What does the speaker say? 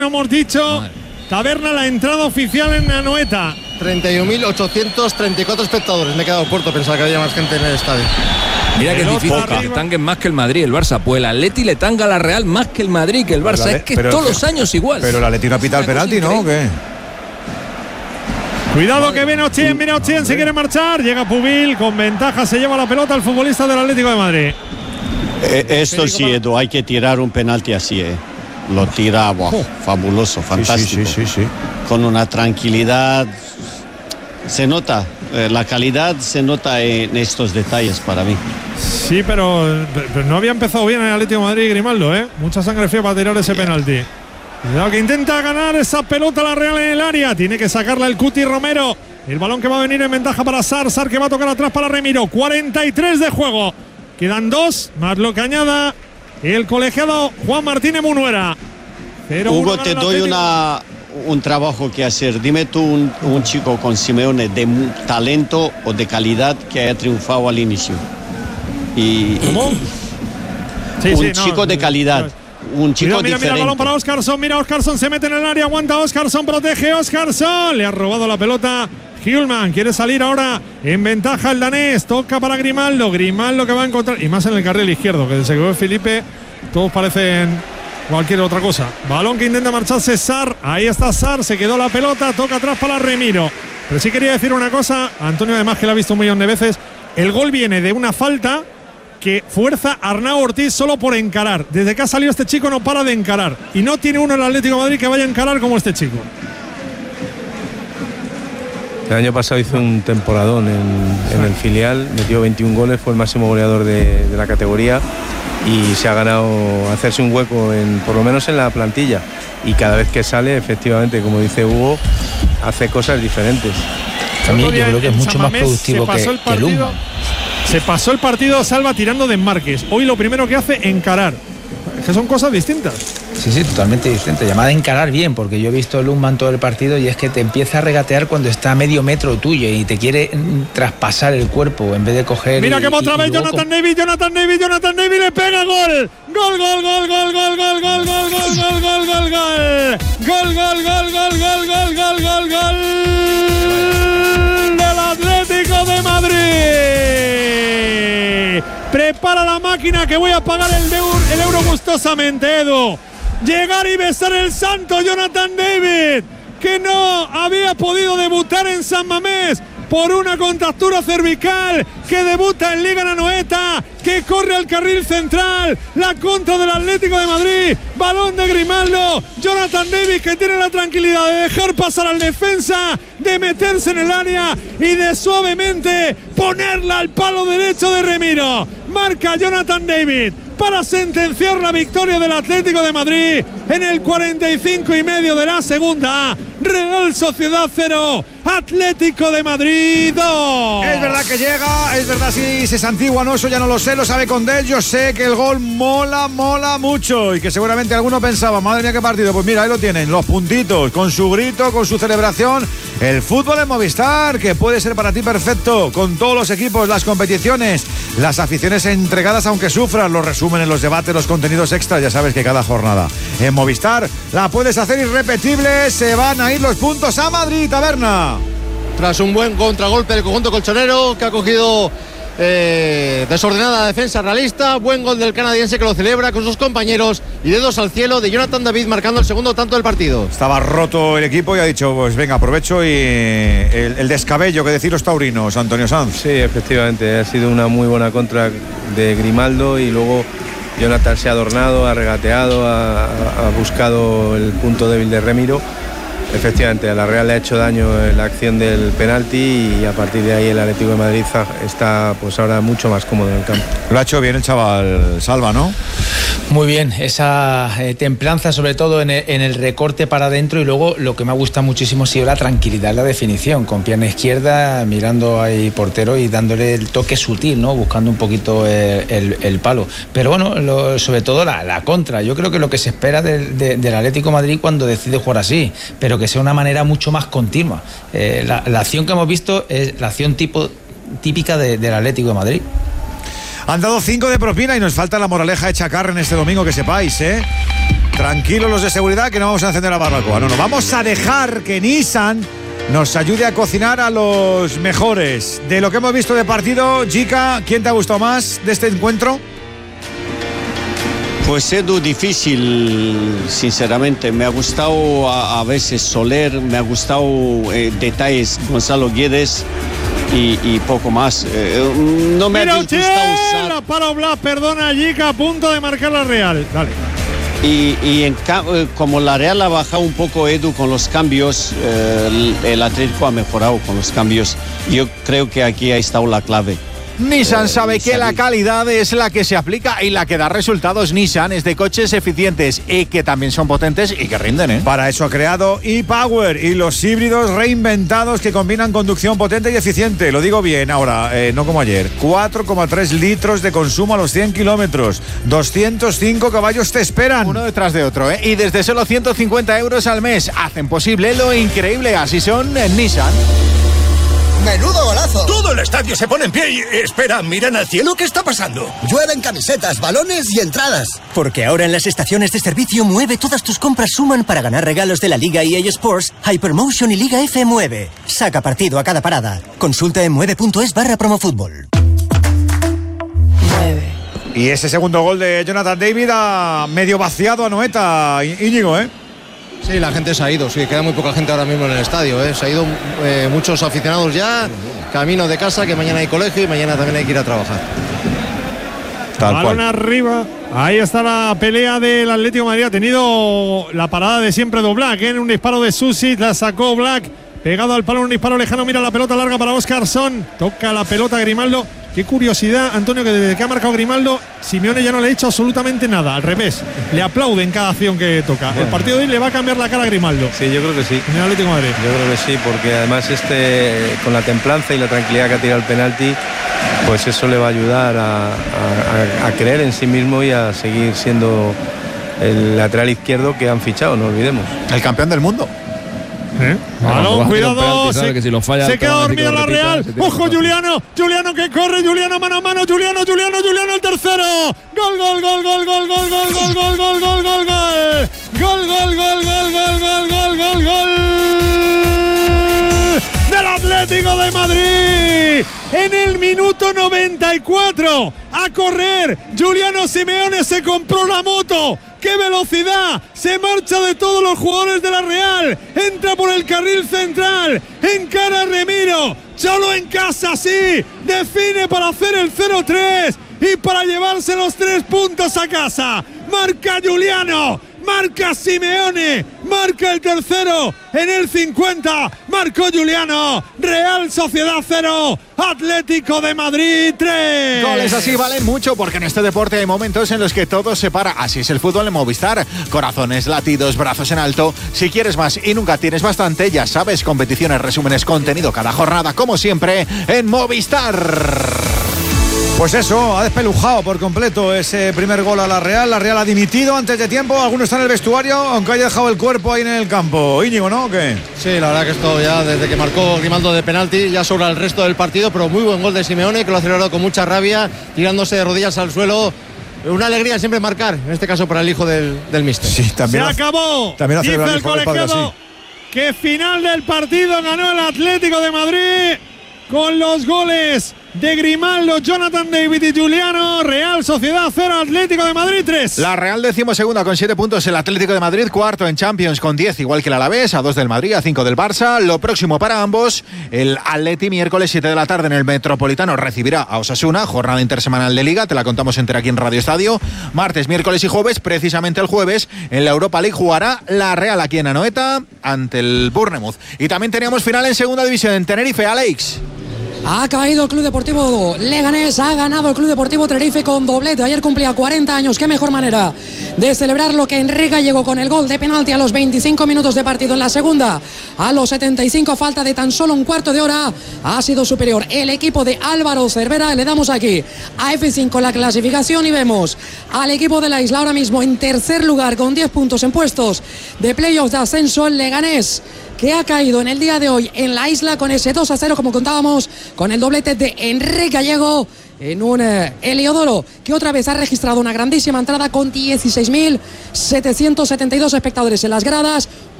hemos dicho. Taberna, la entrada oficial en Anoeta. 31.834 espectadores. Me he quedado corto, pensaba que había más gente en el estadio. Mira que es difícil que le tanguen más que el Madrid, el Barça. Pues el Atleti le tanga a la Real más que el Madrid, que el Barça. Es que todos los años igual. Pero el Atleti no ha pitado el penalti, ¿no? ¿O qué? Cuidado que viene Ochien, mira Ochien, se quiere marchar. Llega Pubil, con ventaja se lleva la pelota el futbolista del Atlético de Madrid. Esto sí, Edu, hay que tirar un penalti así, Lo tira, fabuloso, fantástico. Sí. Con una tranquilidad. Se nota, la calidad se nota en estos detalles para mí. Sí, pero no había empezado bien el Atlético de Madrid y Grimaldo, Mucha sangre fría para tirar ese penalti. Cuidado que intenta ganar esa pelota la Real en el área. Tiene que sacarla el Cuti Romero. El balón que va a venir en ventaja para Sar. Sar que va a tocar atrás para Remiro. 43 de juego. Quedan 2, más lo que añada el colegiado Juan Martínez Munuera. Hugo, te doy un trabajo que hacer. Dime tú un chico con Simeone de talento o de calidad que haya triunfado al inicio. ¿Cómo? Un chico de calidad. Un chico diferente. Mira el balón para Óscarson. Mira, Óscarson se mete en el área. Aguanta Óscarson, protege Óscarson. Le ha robado la pelota Hjulmand. Quiere salir ahora en ventaja el danés. Toca para Grimaldo. Grimaldo que va a encontrar. Y más en el carril izquierdo, que desde que ve Felipe, todos parecen cualquier otra cosa. Balón que intenta marcharse Sar. Ahí está Sar. Se quedó la pelota. Toca atrás para Remiro. Pero sí quería decir una cosa. Antonio, además, que lo ha visto un millón de veces. El gol viene de una falta que fuerza a Arnau Ortiz solo por encarar. Desde que ha salido este chico no para de encarar. Y no tiene uno en el Atlético de Madrid que vaya a encarar como este chico. El año pasado hizo un temporadón en el filial, metió 21 goles, fue el máximo goleador de la categoría y se ha ganado hacerse un hueco por lo menos en la plantilla. Y cada vez que sale, efectivamente, como dice Hugo, hace cosas diferentes. También yo creo que es mucho más productivo que Luma. Se pasó el partido Salva tirando de embarques. Hoy lo primero que hace, encarar. Es que son cosas distintas. Sí, totalmente distintas. Llamada encarar bien, porque yo he visto a Lundman todo el partido y es que te empieza a regatear cuando está a medio metro tuyo y te quiere traspasar el cuerpo en vez de coger. Mira que otra vez Jonathan David le pega gol. Gol del Atlético de Madrid. Prepara la máquina que voy a pagar el euro gustosamente, Edu. Llegar y besar el santo Jonathan David, que no había podido debutar en San Mamés por una contractura cervical, que debuta en Liga Anoeta, que corre al carril central, la contra del Atlético de Madrid, balón de Grimaldo, Jonathan David que tiene la tranquilidad de dejar pasar al defensa, de meterse en el área y de suavemente ponerla al palo derecho de Remiro. Marca Jonathan David para sentenciar la victoria del Atlético de Madrid en el 45,5 de la segunda. Real Sociedad 0, Atlético de Madrid 2. Es verdad que llega, es verdad si es antigua, no, eso ya no lo sé, lo sabe Condell. Yo sé que el gol mola mucho y que seguramente alguno pensaba, madre mía qué partido. Pues mira, ahí lo tienen, los puntitos, con su grito, con su celebración. El fútbol en Movistar, que puede ser para ti perfecto, con todos los equipos, las competiciones, las aficiones entregadas aunque sufran, los resúmenes, los debates, los contenidos extras, ya sabes que cada jornada en Movistar la puedes hacer irrepetible. Se van a ir los puntos a Madrid, Taberna. Tras un buen contragolpe del conjunto colchonero, que ha cogido desordenada defensa realista, buen gol del canadiense que lo celebra con sus compañeros y dedos al cielo de Jonathan David marcando el segundo tanto del partido. Estaba roto el equipo y ha dicho, pues venga, aprovecho y el descabello que decir los taurinos, Antonio Sanz. Sí, efectivamente, ha sido una muy buena contra de Grimaldo y luego Jonathan se ha adornado, ha regateado, ha buscado el punto débil de Remiro. Efectivamente, a la Real le ha hecho daño la acción del penalti y a partir de ahí el Atlético de Madrid está pues ahora mucho más cómodo en el campo. Lo ha hecho bien el chaval Salva, ¿no? Muy bien, esa templanza sobre todo en el recorte para adentro y luego lo que me ha gustado muchísimo ha sido la tranquilidad en la definición, con pierna izquierda, mirando ahí portero y dándole el toque sutil, ¿no? Buscando un poquito el palo. Pero bueno, sobre todo la contra. Yo creo que lo que se espera del Atlético de Madrid cuando decide jugar así, pero que sea una manera mucho más continua. La acción que hemos visto es la acción típica del Atlético de Madrid. Han dado 5 de propina y nos falta la moraleja hecha carne este domingo, que sepáis, ¿eh? Tranquilos los de seguridad, que no vamos a encender la barbacoa. No, vamos a dejar que Nissan nos ayude a cocinar a los mejores. De lo que hemos visto de partido, Jica, ¿quién te ha gustado más de este encuentro? Pues Edu, difícil, sinceramente. Me ha gustado a veces Soler, me ha gustado detalles Gonzalo Guedes y poco más. No me ha disgustado usar. Para Oblak, perdona, Jica, a punto de marcar la Real. Dale. Y como la Real ha bajado un poco, Edu, con los cambios, el Atlético ha mejorado con los cambios. Yo creo que aquí ha estado la clave. Nissan sabe que la calidad es la que se aplica y la que da resultados. Nissan es de coches eficientes y que también son potentes y que rinden, ¿eh? Para eso ha creado ePower y los híbridos reinventados que combinan conducción potente y eficiente. Lo digo bien ahora, no como ayer. 4,3 litros de consumo a los 100 kilómetros. 205 caballos te esperan. Uno detrás de otro, ¿eh? Y desde solo 150 euros al mes hacen posible lo increíble. Así son en Nissan. ¡Menudo golazo! Todo el estadio se pone en pie y... Espera, ¿miran al cielo? ¿Qué está pasando? Llueven camisetas, balones y entradas. Porque ahora en las estaciones de servicio Mueve todas tus compras suman para ganar regalos de la Liga EA Sports, Hypermotion y Liga F Mueve. Saca partido a cada parada. Consulta en mueve.es/promofutbol. Y ese segundo gol de Jonathan David ha medio vaciado a Anoeta, Íñigo, ¿eh? Sí, la gente se ha ido, sí, queda muy poca gente ahora mismo en el estadio, ¿eh? Se ha ido muchos aficionados ya, camino de casa, que mañana hay colegio y mañana también hay que ir a trabajar. Balón arriba, ahí está la pelea del Atlético de Madrid. Ha tenido la parada de siempre de Oblak, en un disparo de Susi, la sacó Oblak, pegado al palo, un disparo lejano, mira la pelota larga para Óscarson, toca la pelota Grimaldo. Qué curiosidad, Antonio, que desde que ha marcado Grimaldo, Simeone ya no le ha hecho absolutamente nada. Al revés, le aplaude en cada acción que toca. El partido de hoy le va a cambiar la cara a Grimaldo. Sí, yo creo que sí. En el Atlético de Madrid. Yo creo que sí, porque además con la templanza y la tranquilidad que ha tirado el penalti, pues eso le va a ayudar a creer en sí mismo y a seguir siendo el lateral izquierdo que han fichado, no olvidemos. El campeón del mundo. Balón, cuidado, se queda dormida la Real. Ojo, Juliano que corre, Juliano mano a mano, Juliano el tercero. Gol del Atlético de Madrid. En el minuto 94 a correr, Juliano Simeone se compró la moto. ¡Qué velocidad! Se marcha de todos los jugadores de la Real. Entra por el carril central. Encara a Remiro. Solo en casa, sí. Define para hacer el 0-3 y para llevarse los 3 puntos a casa. Marca Juliano. Marca Simeone, marca el tercero en el 50, marcó Juliano. Real Sociedad 0, Atlético de Madrid 3. Goles así valen mucho, porque en este deporte hay momentos en los que todo se para. Así es el fútbol en Movistar. Corazones, latidos, brazos en alto. Si quieres más y nunca tienes bastante, ya sabes, competiciones, resúmenes, contenido cada jornada, como siempre, en Movistar. Pues eso, ha despelujado por completo ese primer gol a la Real. La Real ha dimitido antes de tiempo. Algunos están en el vestuario, aunque haya dejado el cuerpo ahí en el campo. Íñigo, ¿no? ¿O qué? Sí, la verdad que esto ya desde que marcó Grimaldo de penalti ya sobra el resto del partido, pero muy buen gol de Simeone, que lo ha celebrado con mucha rabia, tirándose de rodillas al suelo. Una alegría siempre marcar, en este caso para el hijo del míster. Sí, también. Se acabó. También ha dice celebrado el colegiado que final del partido ganó el Atlético de Madrid con los goles de Grimaldo, Jonathan David y Juliano. Real Sociedad 0, Atlético de Madrid 3. La Real 12ª con 7 puntos, el Atlético de Madrid cuarto en Champions con 10, igual que el Alavés, a 2 del Madrid, a 5 del Barça. Lo próximo para ambos, el Atleti miércoles 7 de la tarde en el Metropolitano recibirá a Osasuna, jornada intersemanal de Liga, te la contamos entera aquí en Radio Estadio. Martes, miércoles y jueves, precisamente el jueves, en la Europa League jugará la Real aquí en Anoeta ante el Bournemouth. Y también teníamos final en segunda división en Tenerife, Alex. Ha caído el Club Deportivo Leganés, ha ganado el Club Deportivo Tenerife con doblete. Ayer cumplía 40 años, qué mejor manera de celebrarlo que Enrique Gallego con el gol de penalti a los 25 minutos de partido en la segunda. A los 75, falta de tan solo un cuarto de hora, ha sido superior el equipo de Álvaro Cervera. Le damos aquí a F5 la clasificación y vemos al equipo de la isla ahora mismo en tercer lugar con 10 puntos en puestos de playoffs de ascenso, el Leganés, que ha caído en el día de hoy en la isla con ese 2-0, como contábamos, con el doblete de Enrique Gallego en un Heliodoro que otra vez ha registrado una grandísima entrada con 16.772 espectadores en las gradas.